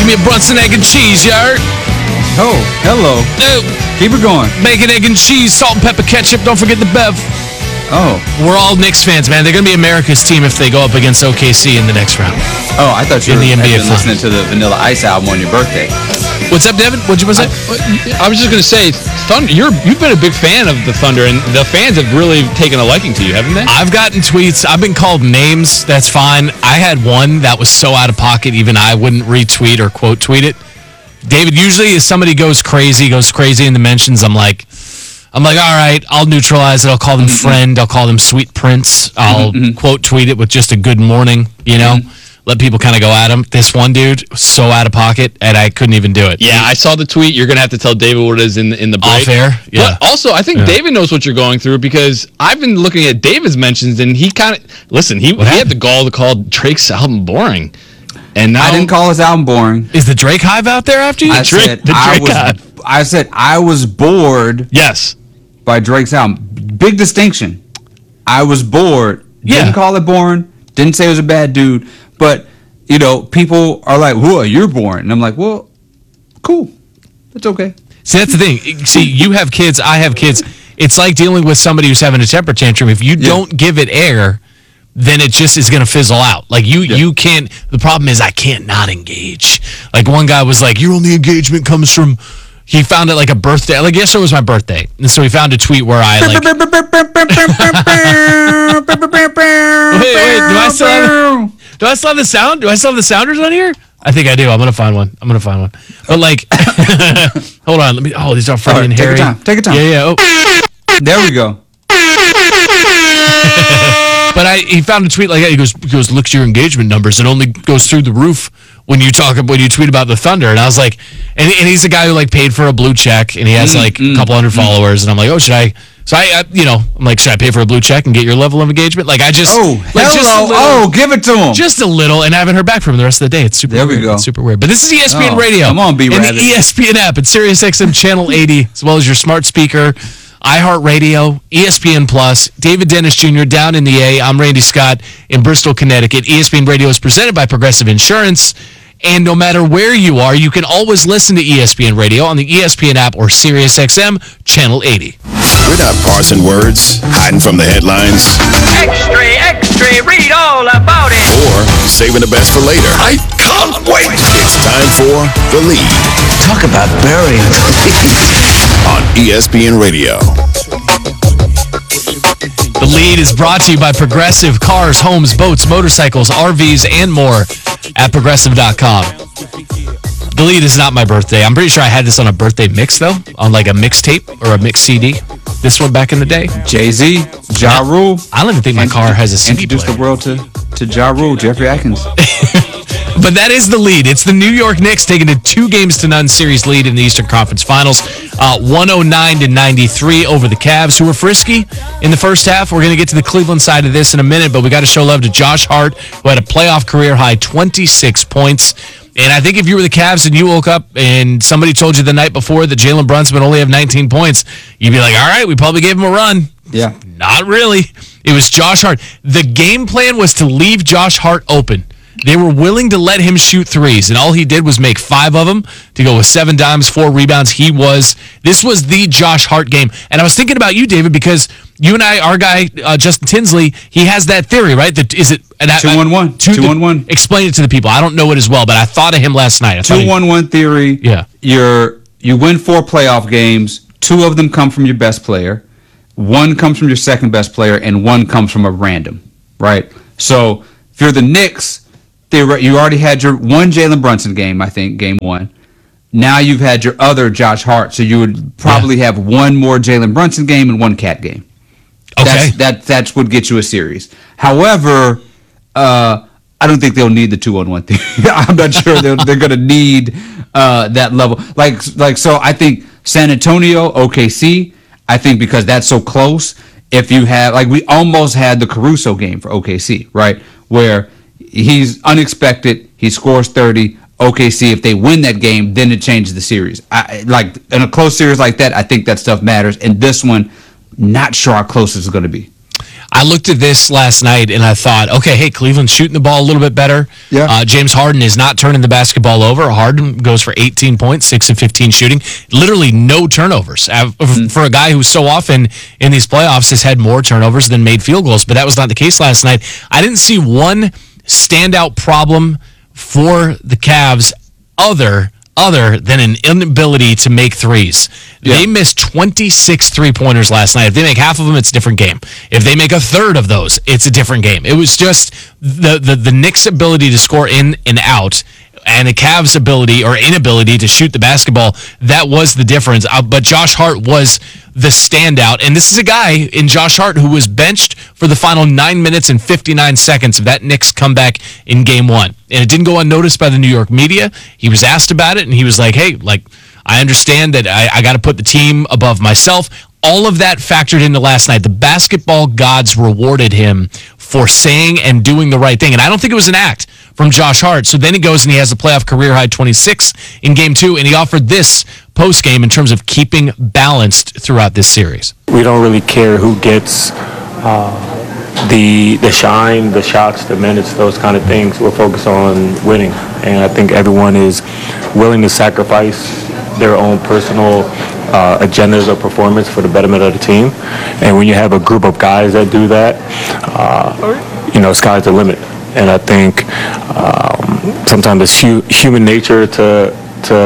Give me a Brunson egg and cheese, yard. Oh, hello. Keep it going. Bacon, egg, and cheese, salt and pepper ketchup. Don't forget the Bev. Oh. We're all Knicks fans, man. They're going to be America's team if they go up against OKC in the next round. Oh, I thought you were listening Finals. to the Vanilla Ice album on your birthday. What's up, Devin? What'd you say? I was just going to say, Thunder. You've been a big fan of the Thunder, and the fans have really taken a liking to you, haven't they? I've gotten tweets. I've been called names. That's fine. I had one that was so out of pocket, even I wouldn't retweet or quote tweet it. David, usually if somebody goes crazy in the mentions, I'm like, all right, I'll neutralize it. I'll call them friend. I'll call them sweet prince. I'll quote tweet it with just a good morning, let people kind of go at him. This one dude was so out of pocket, and I couldn't even do it. Yeah, I saw the tweet. You're going to have to tell David what it is in the break. Off air? Yeah. But also, I think David knows what you're going through because I've been looking at David's mentions, and he kind of, listen, he had the gall to call Drake's album boring. And now, I didn't call his album boring. Is the Drake Hive out there after you? I said I was bored. Yes. By Drake's album. Big distinction. I was bored. Didn't call it boring. Didn't say it was a bad dude. But, people are like, whoa, you're boring. And I'm like, well, cool. It's okay. See, that's the thing. See, you have kids. I have kids. It's like dealing with somebody who's having a temper tantrum. If you don't give it air, then it just is going to fizzle out. Like, you can't. The problem is I can't not engage. Like, one guy was like, your only engagement comes from. He found it like a birthday. Like, yesterday was my birthday. And so he found a tweet where I like... Wait, do I still have the sound? Do I still have the sounders on here? I think I do. I'm going to find one. But like... hold on. These are Freddie and Harry. Take your time. Yeah. Oh. There we go. But he found a tweet like that. He goes, look at your engagement numbers. It only goes through the roof when you tweet about the Thunder. And I was like, and he's a guy who like paid for a blue check, and he has like a couple hundred followers. And I'm like, oh, should I? So I'm like, should I pay for a blue check and get your level of engagement? Like, I just give it to him. Just a little, and I haven't heard back from him the rest of the day. It's super. There we go. It's super weird. But this is ESPN Radio. Come on, B-Rabbit. And the ESPN app at SiriusXM Channel 80, as well as your smart speaker. iHeartRadio, ESPN Plus, David Dennis Jr. down in the A. I'm Randy Scott in Bristol, Connecticut. ESPN Radio is presented by Progressive Insurance. And no matter where you are, you can always listen to ESPN Radio on the ESPN app or SiriusXM Channel 80. We're not parsing words, hiding from the headlines. Extra, extra, read all about it. Or saving the best for later. I can't wait. It's time for The Lead. Talk about burying the lead. On ESPN Radio. The Lead is brought to you by Progressive Cars, Homes, Boats, Motorcycles, RVs, and more at Progressive.com. The Lead is not my birthday. I'm pretty sure I had this on a birthday mix, though, on like a mixtape or a mix CD. This one back in the day. Jay-Z, Ja Rule. I don't even think my car has a CD Introduced player. the world to Ja Rule, Jeffrey Atkins. But that is the Lead. It's the New York Knicks taking a 2-0 series lead in the Eastern Conference Finals. 109-93 over the Cavs, who were frisky in the first half. We're going to get to the Cleveland side of this in a minute, but we got to show love to Josh Hart, who had a playoff career-high 26 points. And I think if you were the Cavs and you woke up and somebody told you the night before that Jalen Brunson would only have 19 points, you'd be like, all right, we probably gave him a run. Yeah. Not really. It was Josh Hart. The game plan was to leave Josh Hart open. They were willing to let him shoot threes, and all he did was make 5 of them to go with 7 dimes, 4 rebounds. This was the Josh Hart game. And I was thinking about you, David, because you and I, our guy, Justin Tinsley, he has that theory, right? Is it 2-1-1? 2-1-1. Explain it to the people. I don't know it as well, but I thought of him last night. 2-1-1 theory. Yeah. You win 4 playoff games. 2 of them come from your best player. 1 comes from your second best player, and 1 comes from a random, right? So if you're the Knicks, you already had your one Jalen Brunson game, I think, game 1. Now you've had your other Josh Hart, so you would probably have 1 more Jalen Brunson game and 1 Cat game. Okay. That's what gets you a series. However, I don't think they'll need the 2-on-1 thing. I'm not sure they're going to need that level. So I think San Antonio, OKC, I think because that's so close, if you have, like, we almost had the Caruso game for OKC, right? Where he's unexpected, he scores 30. OKC, if they win that game, then it changes the series. Like in a close series like that, I think that stuff matters. And this one, not sure how close it's going to be. I looked at this last night and I thought, okay, hey, Cleveland's shooting the ball a little bit better. Yeah. James Harden is not turning the basketball over. Harden goes for 18 points, 6 of 15 shooting. Literally no turnovers. For a guy who so often in these playoffs has had more turnovers than made field goals, but that was not the case last night. I didn't see one standout problem for the Cavs other than an inability to make threes. Yeah. They missed 26 three-pointers last night. If they make half of them, it's a different game. If they make a third of those, it's a different game. It was just the Knicks' ability to score in and out and the Cavs' ability or inability to shoot the basketball, that was the difference. But Josh Hart was the standout. And this is a guy in Josh Hart who was benched for the final 9 minutes and 59 seconds of that Knicks comeback in Game 1. And it didn't go unnoticed by the New York media. He was asked about it, and he was like, hey, I understand that I got to put the team above myself. All of that factored into last night. The basketball gods rewarded him for saying and doing the right thing. And I don't think it was an act from Josh Hart. So then he goes and he has a playoff career-high 26 in Game 2, and he offered this post-game in terms of keeping balanced throughout this series. We don't really care who gets the shine, the shots, the minutes, those kind of things. We're focused on winning. And I think everyone is willing to sacrifice their own personal agendas or performance for the betterment of the team. And when you have a group of guys that do that, sky's the limit. And I think sometimes it's human nature to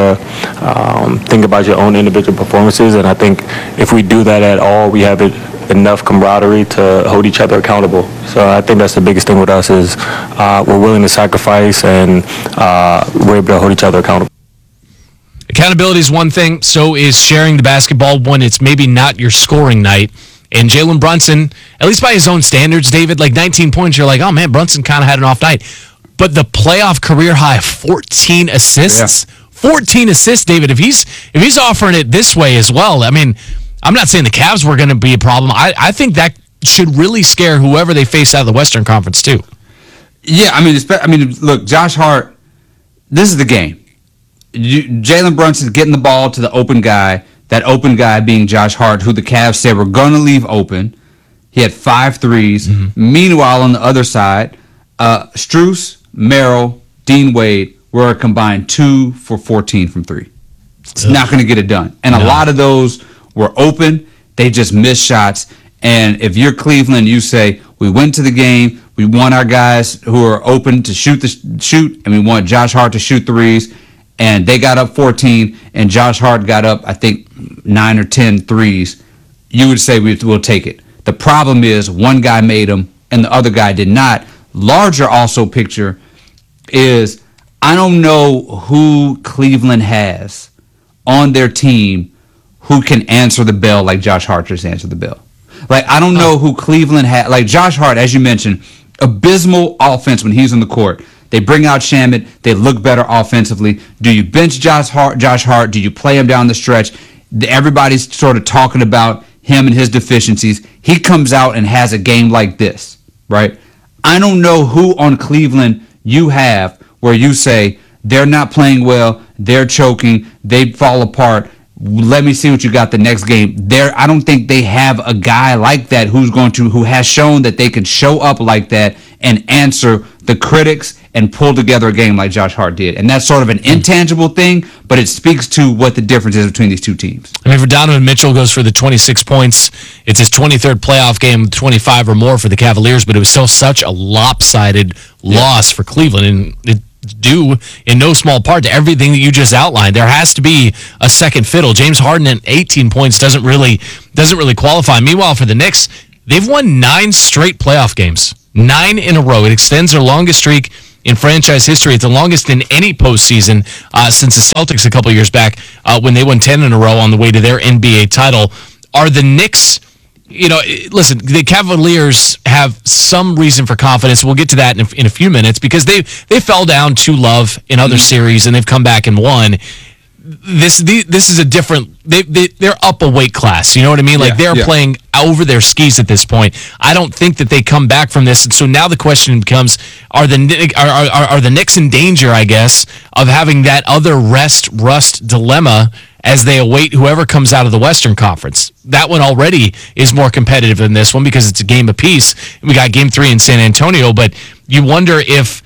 think about your own individual performances. And I think if we do that at all, we have enough camaraderie to hold each other accountable. So I think that's the biggest thing with us is we're willing to sacrifice and we're able to hold each other accountable. Accountability is one thing, so is sharing the basketball when it's maybe not your scoring night. And Jalen Brunson, at least by his own standards, David, 19 points, you're like, oh man, Brunson kind of had an off night. But the playoff career high, 14 assists. Yeah. 14 assists, David. If he's offering it this way as well, I mean, I'm not saying the Cavs were going to be a problem. I think that should really scare whoever they face out of the Western Conference too. Yeah, I mean, look, Josh Hart, this is the game. Jalen Brunson getting the ball to the open guy, that open guy being Josh Hart, who the Cavs said were going to leave open. He had 5 threes. Mm-hmm. Meanwhile, on the other side, Strus, Merrill, Dean Wade were a combined 2 for 14 from 3. It's not going to get it done. And a lot of those were open. They just missed shots. And if you're Cleveland, you say, we went to the game, we want our guys who are open to shoot, and we want Josh Hart to shoot threes. And they got up 14, and Josh Hart got up, I think, 9 or 10 threes. You would say we'll take it. The problem is one guy made them, and the other guy did not. Larger also picture is I don't know who Cleveland has on their team who can answer the bell like Josh Hart just answered the bell. I don't know who Cleveland had. Josh Hart, as you mentioned, abysmal offense when he's on the court. They bring out Shamet. They look better offensively. Do you bench Josh Hart? Do you play him down the stretch? Everybody's sort of talking about him and his deficiencies. He comes out and has a game like this, right? I don't know who on Cleveland you have where you say they're not playing well, they're choking, they fall apart. Let me see what you got the next game. I don't think they have a guy like that who has shown that they can show up like that and answer the critics and pull together a game like Josh Hart did. And that's sort of an intangible thing, but it speaks to what the difference is between these two teams. I mean, for Donovan Mitchell goes for the 26 points. It's his 23rd playoff game with 25 or more for the Cavaliers, but it was still such a lopsided loss for Cleveland. And it due in no small part to everything that you just outlined. There has to be a second fiddle. James Harden at 18 points doesn't really qualify. Meanwhile, for the Knicks, they've won 9 straight playoff games. 9 in a row. It extends their longest streak in franchise history. It's the longest in any postseason since the Celtics a couple years back when they won 10 in a row on the way to their NBA title. Are the Knicks, listen, the Cavaliers have some reason for confidence. We'll get to that in a few minutes because they fell down to Love in other series and they've come back and won. This is a different. They're up a weight class. You know what I mean? They're playing over their skis at this point. I don't think that they come back from this. And so now the question becomes: Are the Knicks in danger? I guess of having that other rust dilemma as they await whoever comes out of the Western Conference. That one already is more competitive than this one because it's a game apiece. We got Game 3 in San Antonio, but you wonder if,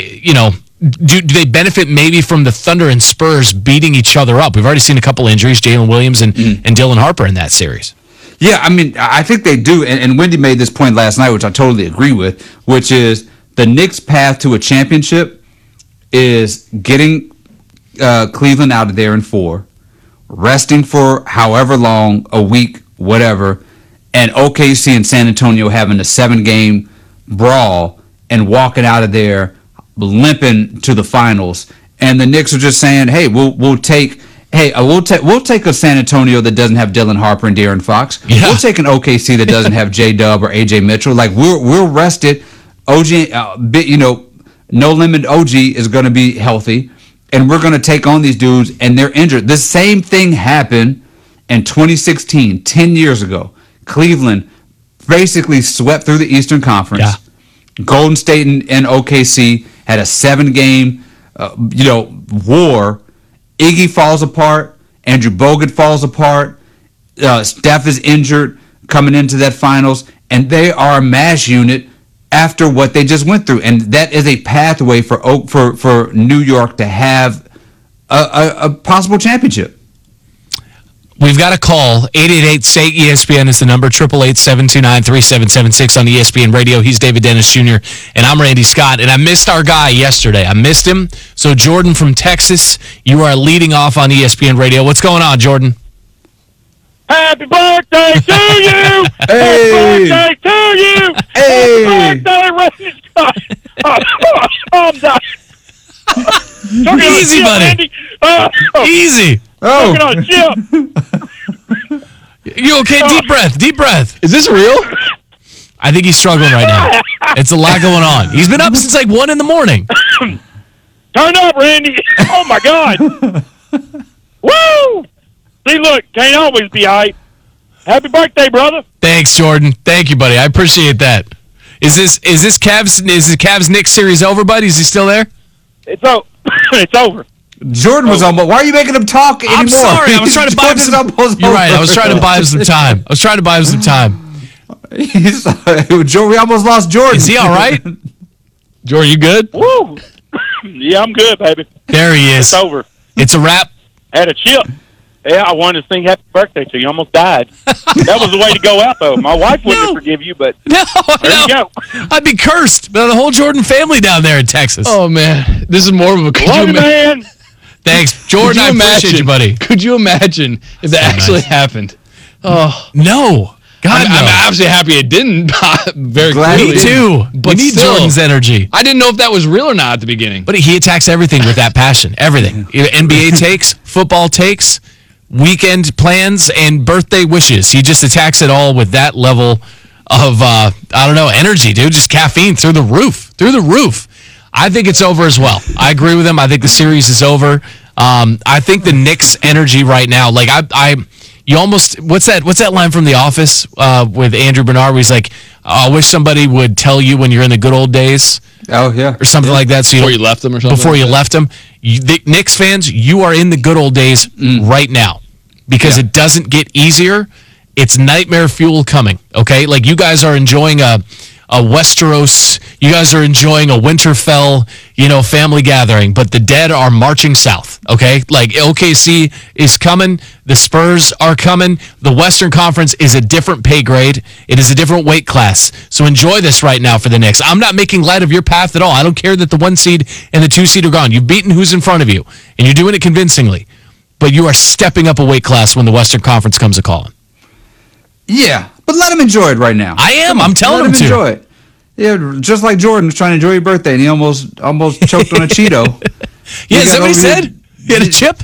do they benefit maybe from the Thunder and Spurs beating each other up? We've already seen a couple injuries, Jalen Williams and Dylan Harper in that series. Yeah, I mean, I think they do. And Wendy made this point last night, which I totally agree with, which is the Knicks' path to a championship is getting Cleveland out of there in 4, resting for however long, a week, whatever, and OKC and San Antonio having a 7-game brawl and walking out of there limping to the finals. And the Knicks are just saying, hey, we'll take a San Antonio that doesn't have Dylan Harper and De'Aaron Fox. Yeah. We'll take an OKC that doesn't have J-Dub or AJ Mitchell. Like we're rested. OG, No Limit OG is going to be healthy, and we're going to take on these dudes, and they're injured. The same thing happened in 2016, 10 years ago. Cleveland basically swept through the Eastern Conference. Yeah. Golden State and OKC had a 7-game, war. Iggy falls apart. Andrew Bogut falls apart. Steph is injured coming into that finals, and they are a mash unit after what they just went through. And that is a pathway for New York to have a possible championship. We've got a call. 888-SAY-ESPN is the number. 888-729-3776 on ESPN Radio. He's David Dennis Jr., and I'm Randy Scott. And I missed our guy yesterday. I missed him. So, Jordan from Texas, you are leading off on ESPN Radio. What's going on, Jordan? Happy birthday to you! Hey! Happy birthday to you! Hey! Happy birthday, Randy Scott! I'm dying. Easy, buddy. Easy. Oh, Talking on Chip. You okay? Deep breath. Deep breath. Is this real? I think he's struggling right now. It's a lot going on. He's been up since like 1 a.m. Turn up, Randy. Oh, my God. Woo! See, look, can't always be hype. Happy birthday, brother. Thanks, Jordan. Thank you, buddy. I appreciate that. Is the Cavs Knicks series over, buddy? Is he still there? It's over. Jordan was almost. Why are you making him talk anymore? I'm sorry. I was trying to buy him some. You're right. I was trying to buy him some time. We almost lost Jordan. Is he all right? Jordan, you good? Woo! Yeah, I'm good, baby. There he is. It's over. It's a wrap. Had a chip. Yeah, I wanted to sing happy birthday to you. Almost died. That was the way to go out, though. My wife wouldn't forgive you, but there you go. I'd be cursed by the whole Jordan family down there in Texas. Oh, man. This is more of a... Love you, man. Thanks, Jordan. I appreciate you, buddy. Could you imagine if that actually happened? Oh, no. God, I'm obviously happy it didn't. Very clearly. Me too. But we need still, Jordan's energy. I didn't know if that was real or not at the beginning. But he attacks everything with that passion. Everything. NBA takes, football takes, weekend plans, and birthday wishes. He just attacks it all with that level of, energy, dude. Just caffeine through the roof. I think it's over as well. I agree with him. I think the series is over. I think the Knicks' energy right now, like you almost, what's that line from The Office with Andrew Bernard where he's like, I wish somebody would tell you when you're in the good old days. Oh, yeah. Or something like that. So before you left them or something? Before you left them. The Knicks fans, you are in the good old days right now because it doesn't get easier. It's nightmare fuel coming, okay? Like you guys are enjoying a Westeros, you guys are enjoying a Winterfell, family gathering, but the dead are marching south, okay? Like OKC is coming, the Spurs are coming, the Western Conference is a different pay grade, it is a different weight class, so enjoy this right now for the Knicks. I'm not making light of your path at all. I don't care that the 1 seed and the 2 seed are gone. You've beaten who's in front of you, and you're doing it convincingly, but you are stepping up a weight class when the Western Conference comes a-calling. Yeah, but let him enjoy it right now. I am. I'm telling him to. Enjoy it. Yeah, just like Jordan was trying to enjoy your birthday, and he almost choked on a Cheeto. Yeah, is that what he said? He had a chip?